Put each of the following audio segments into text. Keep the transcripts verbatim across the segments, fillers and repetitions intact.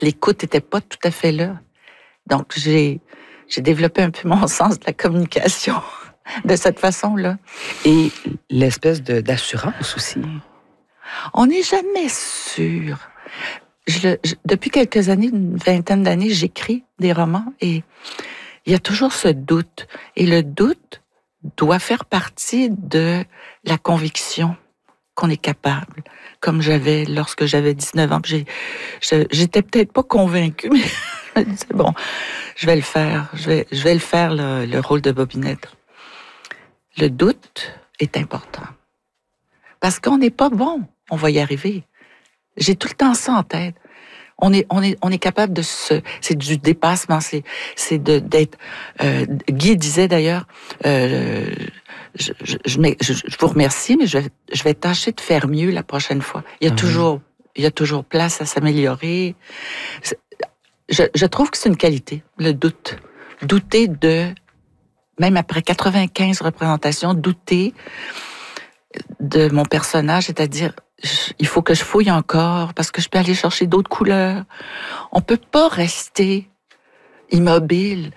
l'écoute n'était pas tout à fait là. Donc, j'ai, j'ai développé un peu mon sens de la communication de cette façon-là. Et l'espèce de, d'assurance aussi. On n'est jamais sûr. Je, je, depuis quelques années, une vingtaine d'années, j'écris des romans et il y a toujours ce doute. Et le doute doit faire partie de la conviction qu'on est capable. Comme j'avais lorsque j'avais dix-neuf ans. J'ai, je, j'étais peut-être pas convaincue, mais je me disais, bon, je vais le faire. Je vais, je vais le faire, le, le rôle de Bobinette. Le doute est important. Parce qu'on n'est pas bon. On va y arriver. J'ai tout le temps ça en tête. On est, on est, on est capable de se, c'est du dépassement, c'est, c'est de, d'être, euh, Guy disait d'ailleurs, euh, je, je, je, je, je vous remercie, mais je vais, je vais tâcher de faire mieux la prochaine fois. Il y a ah toujours, oui. il y a toujours place à s'améliorer. Je, je trouve que c'est une qualité, le doute. Douter de, même après quatre-vingt-quinze représentations, douter de mon personnage, c'est-à-dire, il faut que je fouille encore parce que je peux aller chercher d'autres couleurs. On peut pas rester immobile.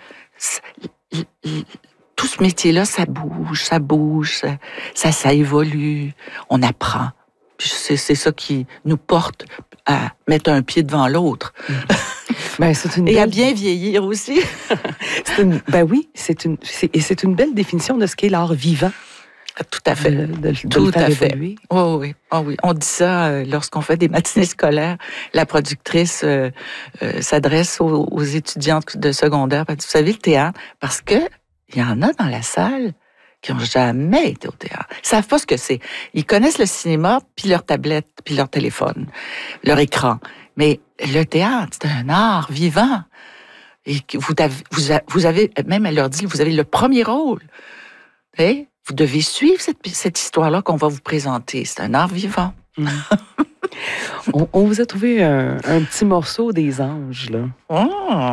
Tout ce métier-là, ça bouge, ça bouge, ça, ça, ça évolue. On apprend. Puis c'est, c'est ça qui nous porte à mettre un pied devant l'autre. Mmh. Ben, c'est une et belle... à bien vieillir aussi. c'est une... Ben oui, c'est une... C'est... et c'est une belle définition de ce qu'est l'art vivant. Tout à fait. De, de, de Tout le faire à fait. Évoluer. Oh, oui, oh, oui. On dit ça euh, lorsqu'on fait des matinées scolaires. La productrice euh, euh, s'adresse aux, aux étudiantes de secondaire. Elle dit, vous savez, le théâtre, parce que il y en a dans la salle qui n'ont jamais été au théâtre. Ils savent pas ce que c'est. Ils connaissent le cinéma, puis leur tablette, puis leur téléphone, leur écran. Mais le théâtre, c'est un art vivant. Et vous avez, vous avez, vous avez même, elle leur dit, vous avez le premier rôle. Et vous devez suivre cette, cette histoire-là qu'on va vous présenter. C'est un art vivant. Mmh. on, on vous a trouvé un, un petit morceau des Anges, là. Oh.